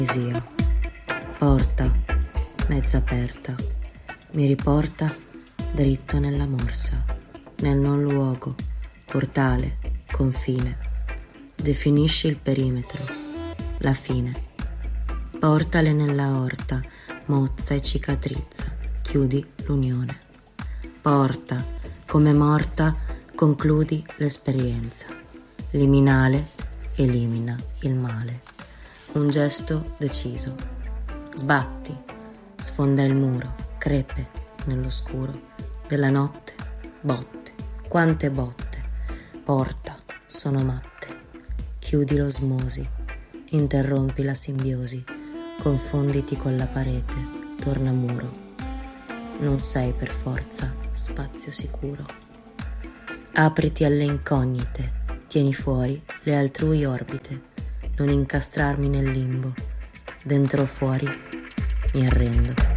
poesia. Porta, mezza aperta, mi riporta dritto nella morsa, nel non luogo, portale, confine. Definisci il perimetro, la fine. Portale nella orta, mozza e cicatrizza, chiudi l'unione. Porta, come morta, concludi l'esperienza. Liminale elimina il male. Un gesto deciso. Sbatti, sfonda il muro, crepe nell'oscuro della notte, botte, quante botte. Porta, sono matte. Chiudi l'osmosi, interrompi la simbiosi, confonditi con la parete, torna muro. Non sei per forza spazio sicuro. Apriti alle incognite, tieni fuori le altrui orbite, non incastrarmi nel limbo, dentro o fuori mi arrendo.